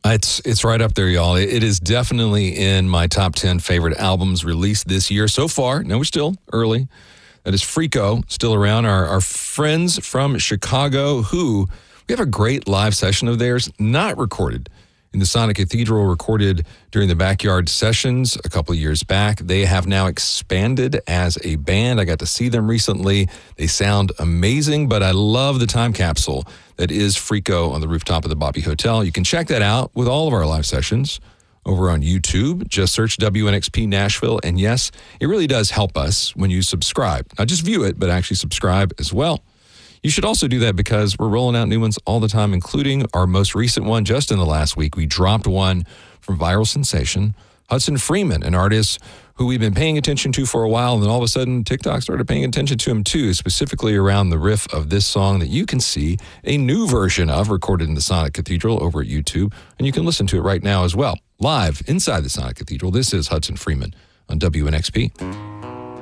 It's right up there, y'all. It is definitely in my top 10 favorite albums released this year so far. Now, we're still early. That is Freako, still around. Our friends from Chicago who, we have a great live session of theirs, not recorded in the Sonic Cathedral, recorded during the Backyard Sessions a couple of years back. They have now expanded as a band. I got to see them recently. They sound amazing, but I love the time capsule that is Freako on the rooftop of the Bobby Hotel. You can check that out with all of our live sessions over on YouTube. Just search WNXP Nashville. And yes, it really does help us when you subscribe. Not just view it, but actually subscribe as well. You should also do that because we're rolling out new ones all the time, including our most recent one just in the last week. We dropped one from viral sensation, Hudson Freeman, an artist who we've been paying attention to for a while, and then all of a sudden TikTok started paying attention to him too, specifically around the riff of this song that you can see a new version of recorded in the Sonic Cathedral over at YouTube, and you can listen to it right now as well, live inside the Sonic Cathedral. This is Hudson Freeman on WNXP.